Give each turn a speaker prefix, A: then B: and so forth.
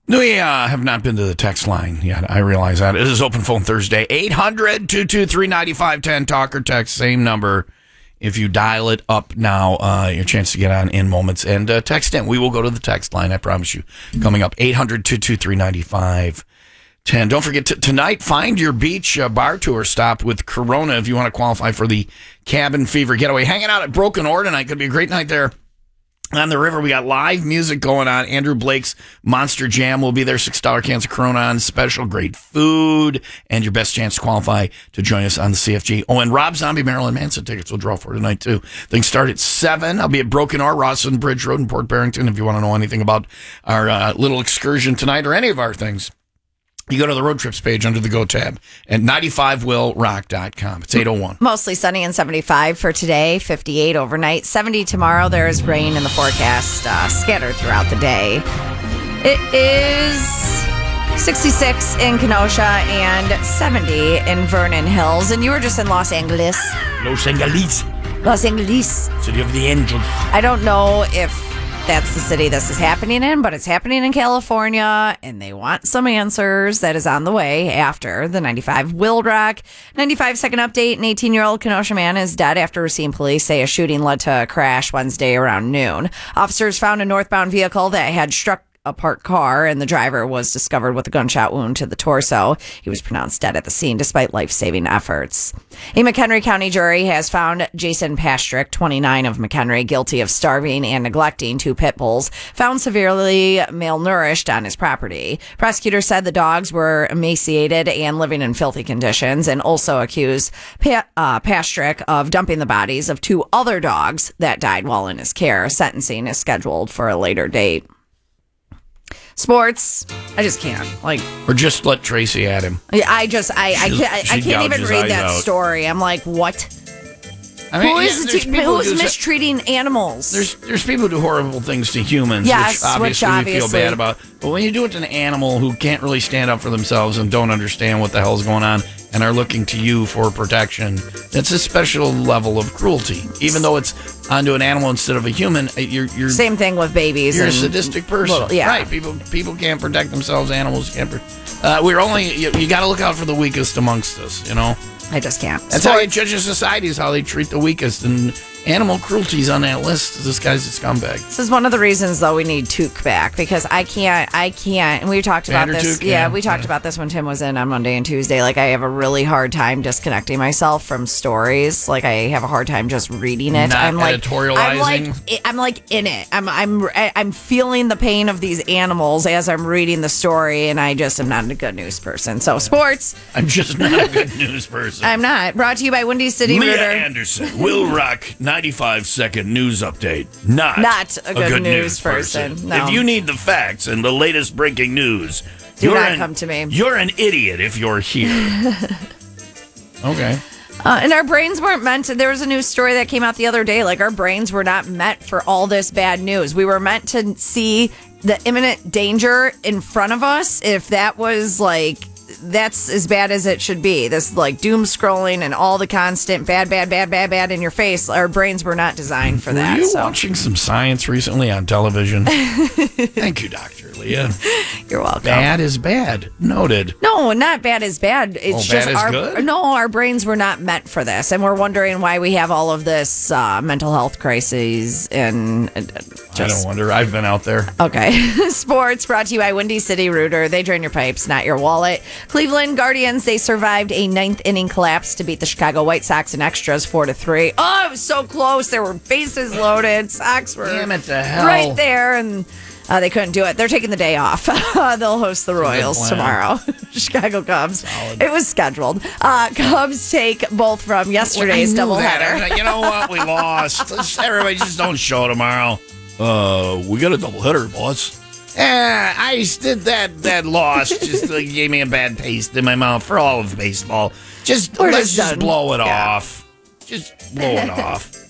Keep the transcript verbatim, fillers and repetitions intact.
A: We uh, have not been to the text line yet. I realize that. It is Open Phone Thursday. eight hundred, two two three, nine five one zero. Talk or text, same number. If you dial it up now, uh, your chance to get on in moments. And uh, text in. We will go to the text line, I promise you. Coming up, eight hundred, two two three, nine five one zero. Don't forget, to, tonight, find your beach uh, bar tour stop with Corona if you want to qualify for the Cabin Fever Getaway. Hanging out at Broken Oar tonight. Could be a great night there. On the river, we got live music going on. Andrew Blake's Monster Jam will be there. six dollars cans of Corona on special. Great food. And your best chance to qualify to join us on the C F G. Oh, and Rob Zombie, Marilyn Manson tickets will draw for tonight, too. Things start at seven. I'll be at Broken Oar, Rawson Bridge Road in Port Barrington. If you want to know anything about our uh, little excursion tonight or any of our things, you go to the road trips page under the Go tab at ninety-five will rock dot com. It's eight oh one.
B: Mostly sunny and seventy-five for today, fifty-eight overnight, seventy tomorrow. There is rain in the forecast, uh, scattered throughout the day. It is sixty-six in Kenosha and seventy in Vernon Hills. And you were just in Los Angeles.
A: Los Angeles.
B: Los Angeles.
A: City of the Angels.
B: I don't know if that's the city this is happening in, but it's happening in California, and they want some answers. That is on the way after the ninety-five Will Rock. ninety-five second update. An eighteen-year-old Kenosha man is dead after receiving police say a shooting led to a crash Wednesday around noon. Officers found a northbound vehicle that had struck a parked car, and the driver was discovered with a gunshot wound to the torso. He was pronounced dead at the scene despite life-saving efforts. A McHenry County jury has found Jason Pastrick, twenty-nine, of McHenry, guilty of starving and neglecting two pit bulls found severely malnourished on his property. Prosecutors said the dogs were emaciated and living in filthy conditions, and also accused pa- uh, Pastrick of dumping the bodies of two other dogs that died while in his care. Sentencing is scheduled for a later date. Sports, I just can't. Like,
A: or just let Tracy at him.
B: I just, I, I can't, I, I can't even read that out. story. I'm like, what? I mean, who is, yeah, t- who is mistreating animals?
A: There's there's people who do horrible things to humans,
B: yes,
A: which obviously,
B: which obviously
A: we feel bad about. But when you do it to an animal who can't really stand up for themselves and don't understand what the hell's going on and are looking to you for protection, that's a special level of cruelty. Even though it's onto an animal instead of a human, you're, you're
B: same thing with babies.
A: You're
B: and,
A: a sadistic person,
B: well, yeah.
A: Right? People people can't protect themselves. Animals can't. Uh, we're only you, you got to look out for the weakest amongst us. You know.
B: I just can't.
A: That's Sports. How you judge a society, is how they treat the weakest. And animal cruelty's on that list. This guy's a scumbag.
B: This is one of the reasons, though, we need Took back, because I can't, I can't, and we talked about
A: Vander
B: this.
A: Took,
B: yeah,
A: yeah,
B: we talked
A: yeah.
B: about this when Tim was in on Monday and Tuesday. Like, I have a really hard time disconnecting myself from stories. Like, I have a hard time just reading it.
A: Not
B: I'm like,
A: editorializing.
B: I'm like, I'm like in it. I'm, I'm, I'm feeling the pain of these animals as I'm reading the story, and I just am not a good news person. So, sports.
A: I'm just not a good news person.
B: I'm not. Brought to you by Windy City
A: Leah
B: Rooter.
A: Anderson, Will Rock, ninety-five second news update. Not,
B: not a good,
A: a good
B: news,
A: news
B: person.
A: person.
B: No.
A: If you need the facts and the latest breaking news,
B: do
A: you're
B: not
A: an,
B: come to me.
A: You're an idiot if you're here. Okay.
B: Uh, and our brains weren't meant to. There was a news story that came out the other day. Like, our brains were not meant for all this bad news. We were meant to see the imminent danger in front of us. If that was like, that's as bad as it should be. This like doom scrolling and all the constant bad, bad, bad, bad, bad in your face. Our brains were not designed for that.
A: Were you
B: so.
A: watching some science recently on television? Thank you, Doctor Leah.
B: You're welcome.
A: Bad is bad. Noted.
B: No, not bad is bad. It's
A: oh,
B: just
A: bad is
B: our
A: good?
B: no, our brains were not meant for this, and we're wondering why we have all of this uh, mental health crises. And uh, just,
A: I don't wonder. I've been out there.
B: Okay, sports brought to you by Windy City Rooter. They drain your pipes, not your wallet. Cleveland Guardians, they survived a ninth inning collapse to beat the Chicago White Sox in extras four to three. Oh, it was so close. There were bases loaded. Sox were
A: Damn it to hell.
B: right there, and uh, they couldn't do it. They're taking the day off. They'll host the Royals tomorrow. Chicago Cubs.
A: Solid.
B: It was scheduled. Uh, Cubs take both from yesterday's
A: well,
B: doubleheader.
A: You know what? We lost. Let's, everybody just don't show tomorrow. Uh, we got a doubleheader, boss. Yeah, I did that. That loss just uh, gave me a bad taste in my mouth for all of baseball. Just
B: We're
A: let's
B: just
A: just
B: done.
A: blow it
B: Yeah.
A: off. Just blow it off.